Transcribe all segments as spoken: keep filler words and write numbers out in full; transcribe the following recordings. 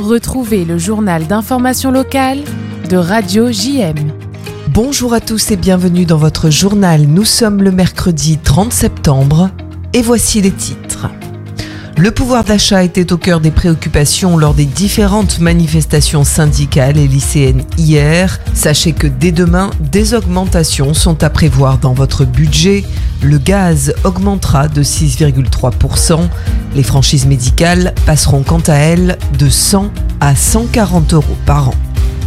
Retrouvez le journal d'information locale de Radio J M. Bonjour à tous et bienvenue dans votre journal. Nous sommes le mercredi trente septembre et voici les titres. Le pouvoir d'achat était au cœur des préoccupations lors des différentes manifestations syndicales et lycéennes hier. Sachez que dès demain, des augmentations sont à prévoir dans votre budget. Le gaz augmentera de six virgule trois pour cent. Les franchises médicales passeront quant à elles de cent à cent quarante euros par an.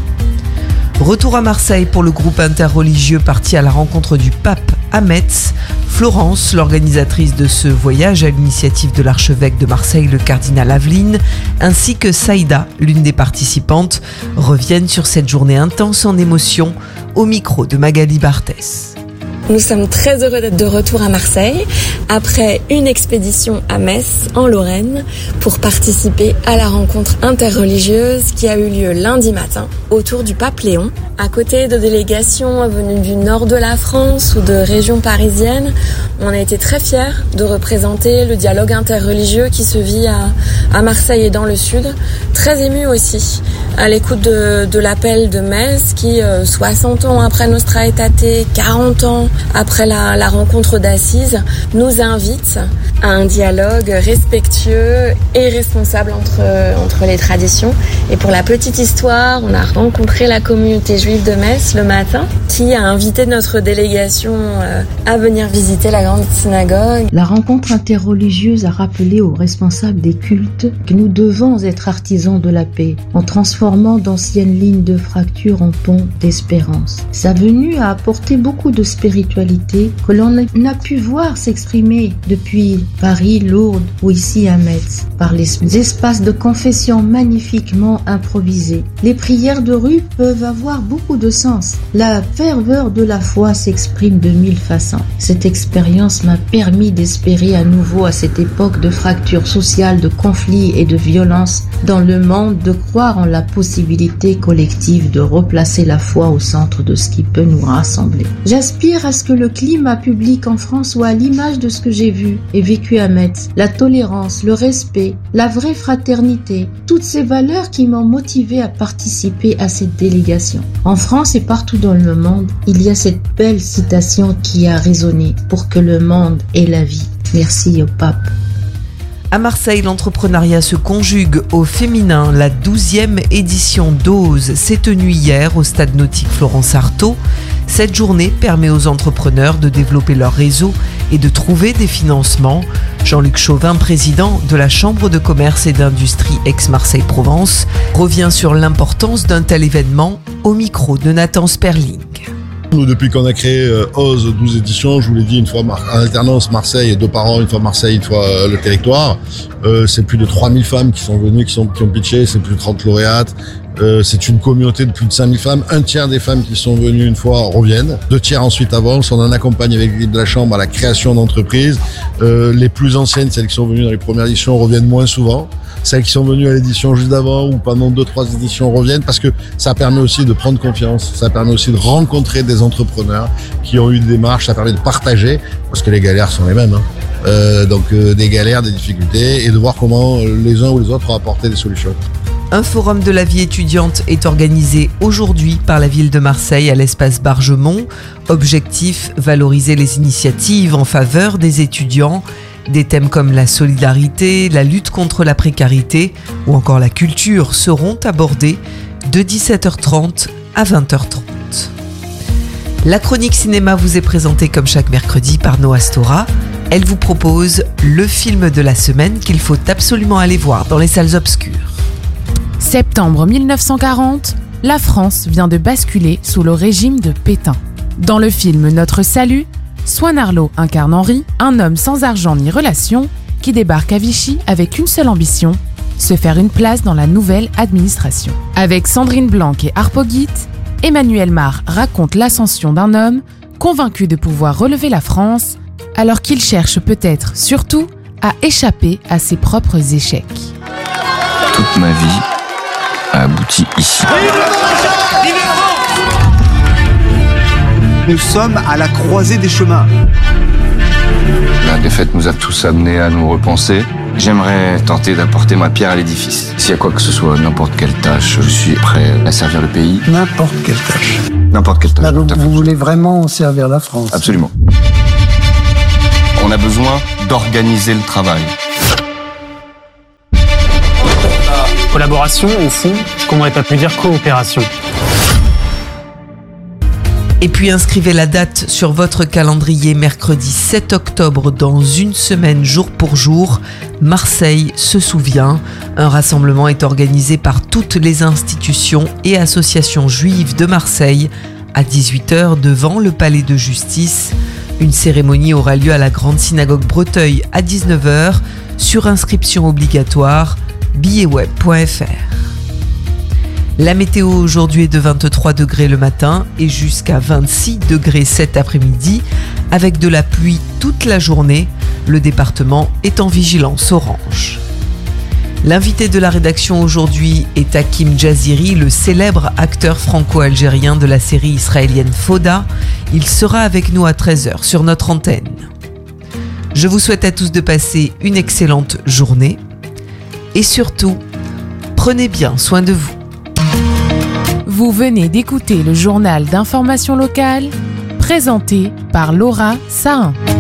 Retour à Marseille pour le groupe interreligieux parti à la rencontre du pape à Metz. Florence, l'organisatrice de ce voyage à l'initiative de l'archevêque de Marseille, le cardinal Aveline, ainsi que Saïda, l'une des participantes, reviennent sur cette journée intense en émotion au micro de Magali Barthès. Nous sommes très heureux d'être de retour à Marseille après une expédition à Metz, en Lorraine, pour participer à la rencontre interreligieuse qui a eu lieu lundi matin autour du pape Léon. À côté de délégations venues du nord de la France ou de régions parisiennes, on a été très fiers de représenter le dialogue interreligieux qui se vit à, à Marseille et dans le sud. Très émus aussi à l'écoute de, de l'appel de Metz qui, euh, soixante ans après Nostra Aetate, quarante ans après la, la rencontre d'Assise, nous invite à un dialogue respectueux et responsable entre, entre les traditions. Et pour la petite histoire, on a rencontré la communauté juive de Metz le matin qui a invité notre délégation euh, à venir visiter la grande synagogue. La rencontre interreligieuse a rappelé aux responsables des cultes que nous devons être artisans de la paix en transformant d'anciennes lignes de fracture en ponts d'espérance. Sa venue a apporté beaucoup de spiritualité que l'on n'a pu voir s'exprimer depuis Paris, Lourdes ou ici à Metz, par les espaces de confession magnifiquement improvisés. Les prières de rue peuvent avoir beaucoup de sens. La ferveur de la foi s'exprime de mille façons. Cette expérience m'a permis d'espérer à nouveau à cette époque de fracture sociale, de conflits et de violence dans le monde, de croire en la possibilité collective de replacer la foi au centre de ce qui peut nous rassembler. J'aspire à ce que le climat public en France soit à l'image de ce que j'ai vu et vécu à Metz. La tolérance, le respect, la vraie fraternité, toutes ces valeurs qui m'ont motivé à participer à cette délégation. En France et partout dans le monde, il y a cette belle citation qui a résonné pour que le monde ait la vie. Merci au pape. À Marseille, l'entrepreneuriat se conjugue au féminin. La douzième édition d'Ose s'est tenue hier au stade nautique Florence Artaud. Cette journée permet aux entrepreneurs de développer leur réseau et de trouver des financements. Jean-Luc Chauvin, président de la Chambre de commerce et d'industrie Aix-Marseille-Provence, revient sur l'importance d'un tel événement au micro de Nathan Sperling. Nous, depuis qu'on a créé euh, Ose, douze éditions, je vous l'ai dit, une fois mar- en alternance Marseille, deux par an, une fois Marseille, une fois euh, le territoire. Euh, c'est plus de trois mille femmes qui sont venues, qui, sont, qui ont pitché, c'est plus de trente lauréates. Euh, c'est une communauté de plus de cinq mille femmes. Un tiers des femmes qui sont venues une fois reviennent. Deux tiers ensuite avancent. On en accompagne avec l'équipe de la Chambre à la création d'entreprises. Euh, les plus anciennes, celles qui sont venues dans les premières éditions, reviennent moins souvent. Celles qui sont venues à l'édition juste d'avant ou pendant deux, trois éditions reviennent parce que ça permet aussi de prendre confiance. Ça permet aussi de rencontrer des entrepreneurs qui ont eu des démarches. Ça permet de partager parce que les galères sont les mêmes. Hein. Euh, donc euh, des galères, des difficultés et de voir comment les uns ou les autres ont apporté des solutions. Un forum de la vie étudiante est organisé aujourd'hui par la ville de Marseille à l'espace Bargemont. Objectif, valoriser les initiatives en faveur des étudiants. Des thèmes comme la solidarité, la lutte contre la précarité ou encore la culture seront abordés de dix-sept heures trente à vingt heures trente. La chronique cinéma vous est présentée comme chaque mercredi par Noah Stora. Elle vous propose le film de la semaine qu'il faut absolument aller voir dans les salles obscures. Septembre mille neuf cent quarante, la France vient de basculer sous le régime de Pétain. Dans le film Notre Salut, Swan Arlo incarne Henri, un homme sans argent ni relation, qui débarque à Vichy avec une seule ambition, se faire une place dans la nouvelle administration. Avec Sandrine Blanc et Harpo Guit, Emmanuel Mar raconte l'ascension d'un homme convaincu de pouvoir relever la France, alors qu'il cherche peut-être surtout à échapper à ses propres échecs. Toute ma vie a abouti ici. Nous sommes à la croisée des chemins. La défaite nous a tous amenés à nous repenser, J'aimerais tenter d'apporter ma pierre à l'édifice. S'il y a quoi que ce soit, n'importe quelle tâche, je suis prêt à servir le pays. N'importe quelle tâche. N'importe quelle tâche. Là, vous, vous voulez vraiment servir la France? Absolument. On a besoin d'organiser le travail. Collaboration, au fond, ce qu'on n'aurait pas pu dire coopération. Et puis inscrivez la date sur votre calendrier, mercredi sept octobre, dans une semaine, jour pour jour. Marseille se souvient. Un rassemblement est organisé par toutes les institutions et associations juives de Marseille à dix-huit heures devant le palais de justice. Une cérémonie aura lieu à la grande synagogue Breteuil à dix-neuf heures, sur inscription obligatoire, billets web point f r. La météo aujourd'hui est de vingt-trois degrés le matin et jusqu'à vingt-six degrés cet après-midi, avec de la pluie toute la journée. Le département est en vigilance orange. L'invité de la rédaction aujourd'hui est Hakim Jaziri, le célèbre acteur franco-algérien de la série israélienne Fauda. Il sera avec nous à treize heures sur notre antenne. Je vous souhaite à tous de passer une excellente journée et surtout, prenez bien soin de vous. Vous venez d'écouter le journal d'information locale, présenté par Laura Sahin.